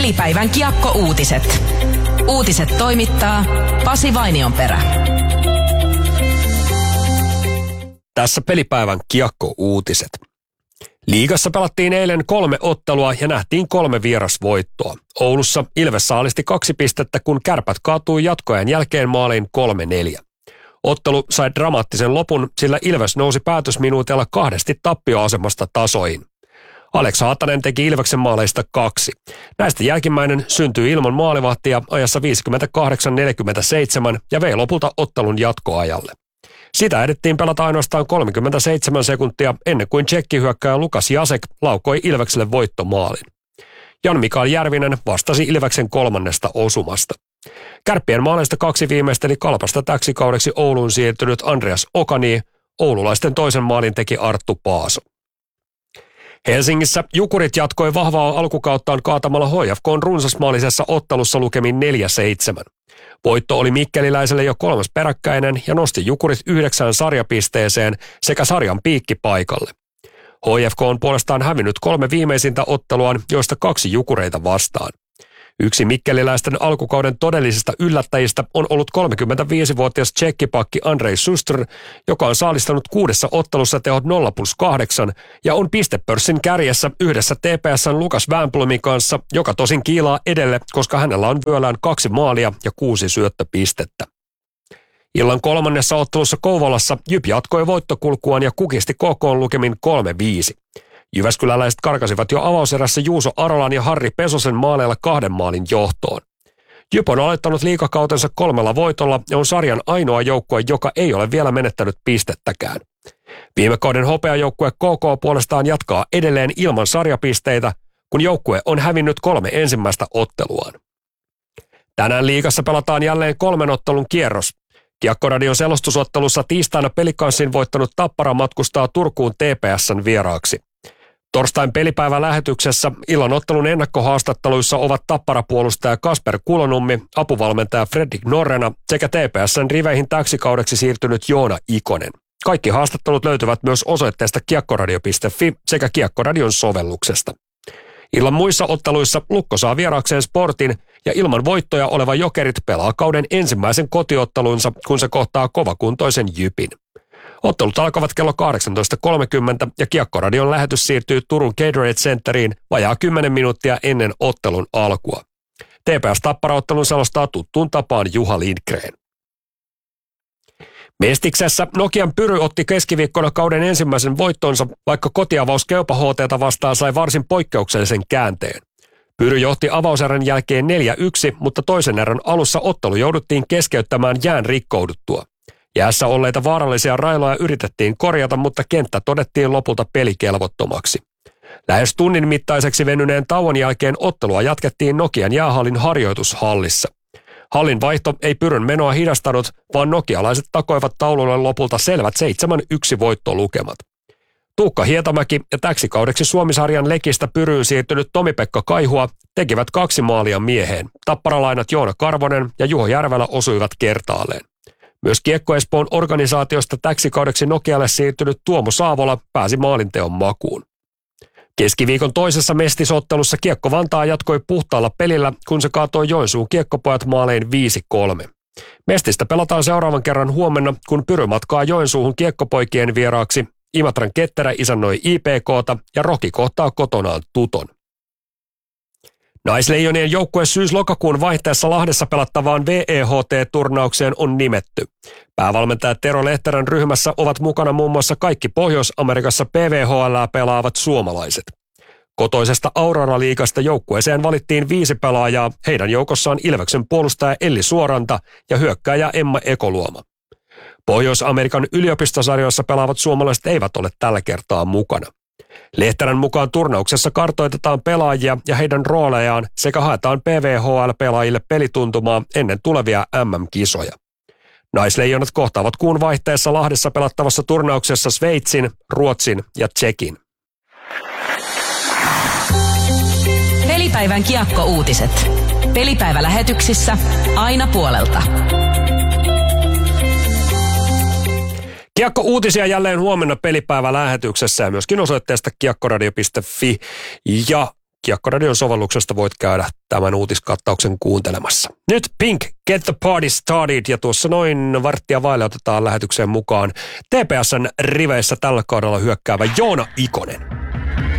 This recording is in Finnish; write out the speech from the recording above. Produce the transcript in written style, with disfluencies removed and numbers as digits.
Pelipäivän Kiekko-uutiset. Uutiset toimittaa Pasi Vainionperä. Tässä Pelipäivän Kiekko-uutiset. Liigassa pelattiin eilen 3 ottelua ja nähtiin 3 vierasvoittoa. Oulussa Ilves saalisti 2 pistettä, kun Kärpät kaatui jatkoajan jälkeen maaliin 3-4. Ottelu sai dramaattisen lopun, sillä Ilves nousi päätösminuutilla 2 tappioasemasta tasoihin. Alex Haatanen teki Ilveksen maaleista 2. Näistä jälkimmäinen syntyi ilman maalivahtia ajassa 58-47 ja vei lopulta ottelun jatkoajalle. Sitä ehdittiin pelata ainoastaan 37 sekuntia ennen kuin tsekkihyökkääjä Lukas Jasek laukoi Ilvekselle voittomaalin. Jan-Mikael Järvinen vastasi Ilveksen 3. osumasta. Kärppien maaleista 2 viimeisteli Kalpasta täksi kaudeksi Ouluun siirtynyt Andreas Okani, oululaisten toisen maalin teki Arttu Paaso. Helsingissä Jukurit jatkoi vahvaa alkukauttaan kaatamalla HFK:n runsasmaalisessa ottelussa lukemin 4-7. Voitto oli mikkeliläiselle jo 3. peräkkäinen ja nosti Jukurit 9 sarjapisteeseen sekä sarjan piikkipaikalle. HFK on puolestaan hävinnyt 3 viimeisintä otteluaan, joista 2 Jukureita vastaan. Yksi mikkeliläisten alkukauden todellisista yllättäjistä on ollut 35-vuotias tsekkipakki Andrej Sustr, joka on saalistanut 6 ottelussa tehot 0+8 ja on pistepörssin kärjessä yhdessä TPS:n Lukas Wernblomin kanssa, joka tosin kiilaa edelle, koska hänellä on vyöllään 2 maalia ja 6 syöttöpistettä. Illan 3. ottelussa Kouvolassa Jyp jatkoi voittokulkuaan ja kukisti KK:n lukemin 3-5. Jyväskyläläiset karkasivat jo avauserässä Juuso Arolan ja Harri Pesosen maaleilla 2 maalin johtoon. Jyp on aloittanut liigakautensa 3 voitolla ja on sarjan ainoa joukkue, joka ei ole vielä menettänyt pistettäkään. Viime kauden hopeajoukkue KK puolestaan jatkaa edelleen ilman sarjapisteitä, kun joukkue on hävinnyt 3 ensimmäistä otteluaan. Tänään liigassa pelataan jälleen 3 ottelun kierros. Kiekkoradion selostusottelussa tiistaina Pelikanssin voittanut Tappara matkustaa Turkuun TPS:n vieraaksi. Torstain pelipäivän lähetyksessä illan ottelun ennakkohaastatteluissa ovat Tappara-puolustaja Kasper Kulonummi, apuvalmentaja Fredrik Norrena sekä TPS:n riveihin täksi kaudeksi siirtynyt Joona Ikonen. Kaikki haastattelut löytyvät myös osoitteesta kiekkoradio.fi sekä Kiekkoradion sovelluksesta. Illan muissa otteluissa Lukko saa vieraakseen Sportin ja ilman voittoja oleva Jokerit pelaa kauden ensimmäisen kotiottelunsa, kun se kohtaa kovakuntoisen Jypin. Ottelut alkavat kello 18.30 ja Kiekkoradion lähetys siirtyy Turun Gatorade Centeriin vajaa 10 minuuttia ennen ottelun alkua. TPS Tappara-ottelun selostaa tuttuun tapaan Juha Lindgren. Mestiksessä Nokian Pyry otti keskiviikkona kauden ensimmäisen voittonsa, vaikka kotiavaus Keupa HT:ta vastaan sai varsin poikkeuksellisen käänteen. Pyry johti avauserän jälkeen 4-1, mutta toisen erän alussa ottelu jouduttiin keskeyttämään jään rikkouduttua. Jäässä olleita vaarallisia railoja yritettiin korjata, mutta kenttä todettiin lopulta pelikelvottomaksi. Lähes tunnin mittaiseksi venyneen tauon jälkeen ottelua jatkettiin Nokian jäähallin harjoitushallissa. Hallin vaihto ei Pyryn menoa hidastanut, vaan nokialaiset takoivat taululle lopulta selvät 7-1 voittolukemat. Tuukka Hietamäki ja täksi kaudeksi Suomisarjan Lekistä Pyryyn siirtynyt Tomi-Pekka Kaihua tekivät 2 maalia mieheen. Tapparalainat Joona Karvonen ja Juho Järvelä osuivat kertaalleen. Myös Kiekko Espoon organisaatiosta täksi kaudeksi Nokialle siirtynyt Tuomo Saavola pääsi maalinteon makuun. Keskiviikon toisessa mestisottelussa Kiekko Vantaa jatkoi puhtaalla pelillä, kun se kaatoi Joensuun Kiekkopojat maalein 5-3. Mestistä pelataan seuraavan kerran huomenna, kun Pyry matkaa Joensuuhun Kiekkopoikien vieraaksi. Imatran Ketterä isännoi IPK:ta ja Roki kohtaa kotonaan Tuton. Naisleijonien joukkue syys-lokakuun vaihteessa Lahdessa pelattavaan VEHT-turnaukseen on nimetty. Päävalmentaja Tero Lehterän ryhmässä ovat mukana muun muassa kaikki Pohjois-Amerikassa PVHL:ää pelaavat suomalaiset. Kotoisesta Aurora-liigasta joukkueeseen valittiin 5 pelaajaa, heidän joukossaan Ilveksen puolustaja Elli Suoranta ja hyökkääjä Emma Ekoluoma. Pohjois-Amerikan yliopistosarjoissa pelaavat suomalaiset eivät ole tällä kertaa mukana. Lehterän mukaan turnauksessa kartoitetaan pelaajia ja heidän roolejaan sekä haetaan PVHL-pelaajille pelituntumaa ennen tulevia MM-kisoja. Naisleijonat kohtaavat kuun vaihteessa Lahdessa pelattavassa turnauksessa Sveitsin, Ruotsin ja Tšekin. Pelipäivän Kiekko-uutiset. Pelipäivä lähetyksissä aina puolelta. Kiekko-uutisia jälleen huomenna pelipäivä lähetyksessä ja myöskin osoitteesta kiekkoradio.fi. Ja Kiekko-radion sovelluksesta voit käydä tämän uutiskattauksen kuuntelemassa. Nyt Pink, Get the Party Started, ja tuossa noin varttia vaille otetaan lähetykseen mukaan TPS:n riveissä tällä kaudella hyökkäävä Joona Ikonen.